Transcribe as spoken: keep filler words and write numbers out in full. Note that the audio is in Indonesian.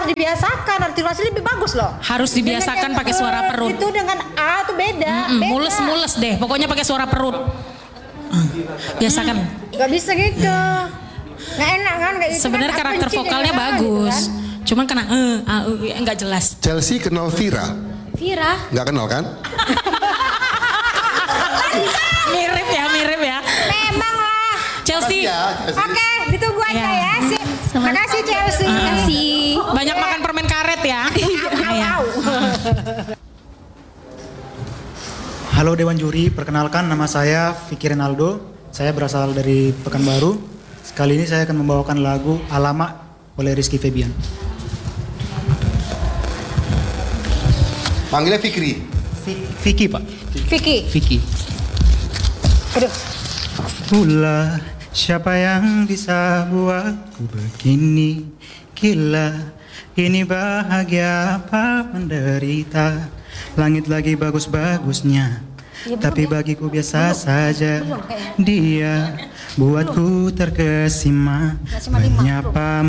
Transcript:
dibiasakan, artikulasi lebih bagus loh. Harus dibiasakan pakai suara perut. Itu dengan A tuh beda. Mm-mm, beda. mules-mules deh, pokoknya pakai suara perut. Mm, biasakan. Gak bisa gitu. Nggak enak kan kayak gitu. Sebenarnya kan, karakter kencing vokalnya gitu bagus. kan. Cuman kena eh uh, uh, enggak jelas. Chelsea kenal Vira? Vira. Nggak kenal kan? Mirip ya, mirip ya. Memang lah. Chelsea. Ya, Chelsea. Oke, ditunggu aja Ya. ya. Sip. Makasih Chelsea. Makasih. Banyak makan permen karet ya. Iya. Halo Dewan Juri, perkenalkan nama saya Vicky Renaldo. Saya berasal dari Pekanbaru. Kali ini saya akan membawakan lagu Alamak oleh Rizky Febian. Panggilnya Fikri. Vi- Vicky Pak. Vicky. Vicky. Aduh. Pula siapa yang bisa buatku begini? Gila, ini bahagia apa menderita? Langit lagi bagus-bagusnya, tapi bagiku biasa saja. Dia buatku terkesima, menyapa